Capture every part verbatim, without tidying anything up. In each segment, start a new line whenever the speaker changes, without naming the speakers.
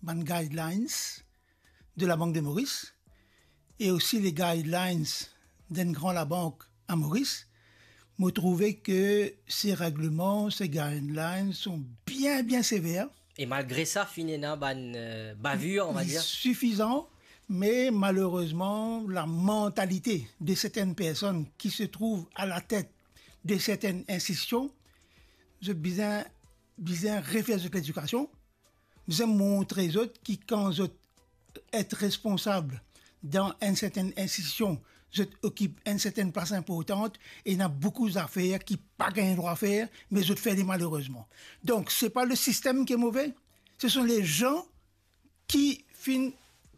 ban guidelines de la Banque de Maurice et aussi les guidelines d'un grand la banque à Maurice, me trouvé que ces règlements, ces guidelines sont bien, bien sévères.
Et malgré ça, finalement, ban euh, bavure, on va dire.
Suffisant, mais malheureusement, la mentalité de certaines personnes qui se trouvent à la tête de certaines institutions, je besoin, besoin refaire de l'éducation, besoin montrer aux autres qui, quand ils être responsables dans une certaine institution, je occupe une certaine place importante et il y a beaucoup d'affaires qui pas gain droit à faire, mais je fais des malheureusement. Donc, c'est pas le système qui est mauvais, ce sont les gens qui finissent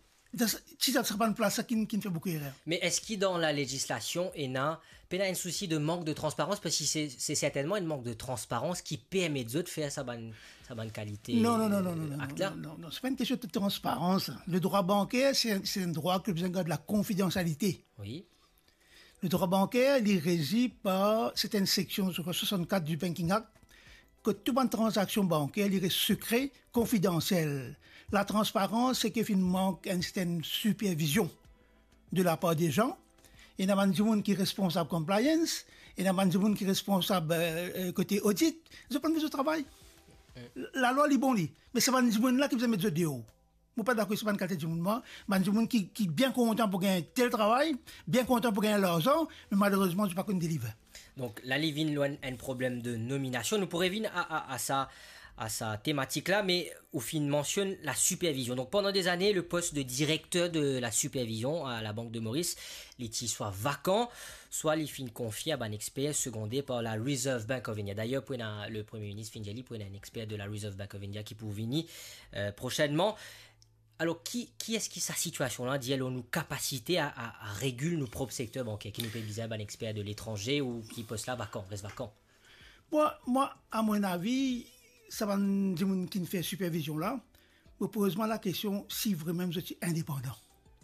si ça ne sera pas une place qui, qui me fait beaucoup erreur.
Mais est-ce qu'il dans la législation il y a un souci de manque de transparence parce que c'est, c'est certainement un manque de transparence qui permet aux autres de faire sa bonne, sa bonne qualité.
Non, non, non, non, non, non,
non,
non, non, c'est pas une question de transparence. Le droit bancaire, c'est un, c'est un droit qui a besoin de la confidentialité.
Oui.
Le droit bancaire, il est régi par certaines sections, je crois soixante-quatre du Banking Act, que toute bonne transaction bancaire, il est secret, confidentiel. La transparence, c'est qu'il manque une certaine supervision de la part des gens. Il y a des gens qui sont responsables compliance, il y a des gens qui sont responsables euh, côté audit. Ils ont pas besoin de travail. Mm. La loi, elle est bonne, mais c'est pas des gens là qui besoin de mettre dehors. Je ne suis pas d'accord, c'est pas une qualité de monde, mais des gens qui sont bien contents pour gagner tel travail, bien contents pour gagner l'argent, mais malheureusement, je ne suis pas qu'on délivre.
Donc, la Lévin loin un problème de nomination. Nous pourrions venir à, à, à sa, à sa thématique là, mais au fin mentionne la supervision. Donc, pendant des années, le poste de directeur de la supervision à la Banque de Maurice, il soit vacant, soit il fin confié à un expert secondé par la Reserve Bank of India. D'ailleurs, pour un, le Premier ministre Finjali, pour un expert de la Reserve Bank of India qui peut venir euh, prochainement. Alors, qui, qui est-ce qui sa situation là dit elle nous capacité à, à, à réguler nos propres secteurs bancaires, qui nous peut dire un expert de l'étranger ou qui poste là vacant, reste vacant?
Moi, moi, à mon avis, ça va des gens qui ne fait supervision là. Me pose-moi la question si vraiment je suis indépendant.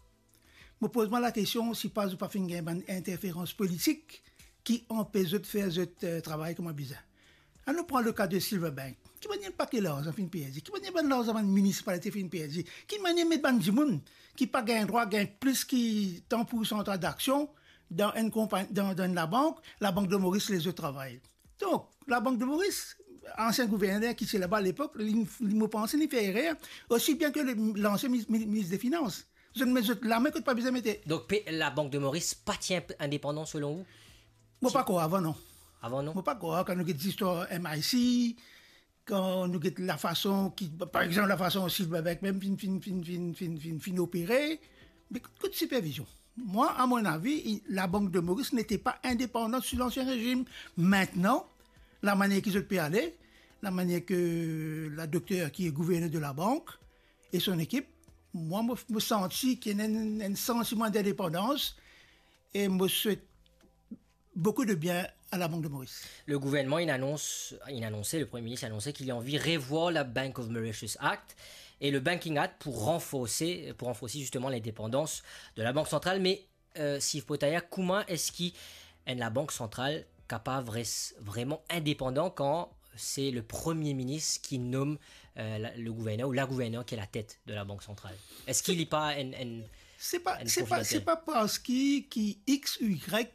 Me pose-moi la question si pas ou pas fait une interférence politique qui empêche de faire ce travail comme bizarre. On nous prend le cas de Silverbank. Qui m'a dit pas que l'argent fait une P S I? Qui m'a dit pas l'argent une municipalité fait une P S I? Qui m'a dit mettre des gens qui pas gagnent droit, gagnent plus qui tant pourcentage d'action dans une compagnie, dans, dans la banque, la Banque de Maurice les autres travaillent. Donc, la Banque de Maurice, ancien gouverneur qui était là-bas à l'époque, il me pensait qu'il fait erreur, aussi bien que le, l'ancien ministre des Finances. Je ne mets la main que pas besoin de mettre.
Donc, la Banque de Maurice pas tient indépendant selon vous?
Moi, si. Pas quoi, avant non.
Avant non?
Moi, pas quoi, quand nous avons des histoires M I C, quand nous avons la façon qui, par exemple, la façon aussi, avec même fin, fin, fin, fin, fin, fin, fin opéré, mais que de supervision. Moi, à mon avis, la Banque de Maurice n'était pas indépendante sur l'ancien régime. Maintenant, la manière qu'ils ont pu aller, la manière que la docteure qui est gouverneur de la banque et son équipe, moi, je me sens qu'il y a un, un sentiment d'indépendance et me souhaite beaucoup de bien à la Banque de Maurice.
Le gouvernement, il annonce, il annonçait, le Premier ministre annonçait qu'il a envie de revoir la Bank of Mauritius Act et le Banking Act pour renforcer, pour renforcer justement l'indépendance de la Banque centrale. Mais, euh, Steve Potaya, comment est-ce qu'il est la Banque centrale capable vraiment indépendant quand c'est le Premier ministre qui nomme euh, le gouverneur ou la gouverneure qui est la tête de la Banque centrale? Est-ce qu'il n'est pas un, un,
c'est pas, c'est pas, c'est pas parce qu'il qui X ou Y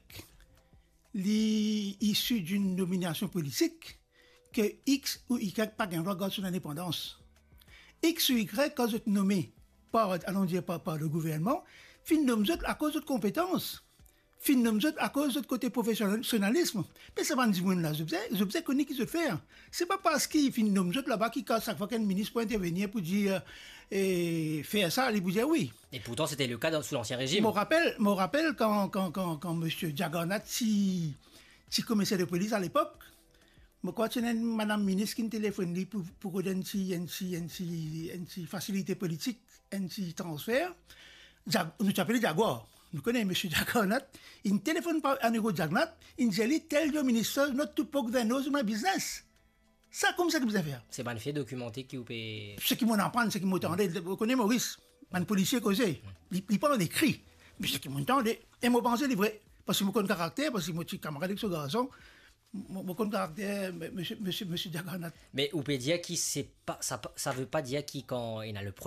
issu d'une nomination politique que X ou Y pas gain droit sur l'indépendance. X ou Y, quand vous êtes nommé par, allons dire, par, par le gouvernement, fin nomme à cause de compétences. Fin nomme à cause de côté professionnalisme. Mais ça va nous dire là, je sais qu'on est qui se fait. C'est pas parce qu'il fin nomme là-bas qui, quand chaque fois qu'un ministre peut intervenir pour dire, et faire ça, il vous dire oui.
Et pourtant, c'était le cas dans, sous l'ancien régime.
Je me rappelle, me rappelle quand, quand, quand, quand M. Jagannath, si, si commissaire de police à l'époque, je crois que c'est une madame ministre qui me téléphone pour, pour donner une, une, une, une facilité politique, un transfert. Nous appelons Jaguar. Nous connaissons M. Jagannath. Il ne téléphone pas à nouveau Jagannath. Il dit, tel le ministre, not to poke the nose in my business. Ça, comme ça que vous avez fait.
C'est pas un fait documenté qui vous paye.
Ce qui m'en apprend, ce qui m'entendait. Vous connaissez Maurice, un policier causé. Il, il parle d'écrit. Mais ce qui m'entendait. Et moi, pensais, c'est vrai. Parce que je connais le caractère, parce que moi, je suis camarade avec ce garçon. Je connais le caractère, monsieur, monsieur, monsieur Jagannath.
Mais vous pouvez dire que c'est pas, ça, ça veut pas dire qu'il, quand il a le